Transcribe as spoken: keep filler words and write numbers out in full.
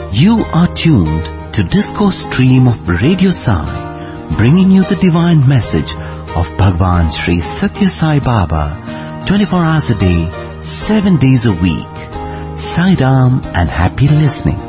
You are tuned to Disco Stream of Radio Sai, bringing you the divine message of Bhagwan Sri Satya Sai Baba, twenty-four hours a day, seven days a week. Sai Ram and happy listening.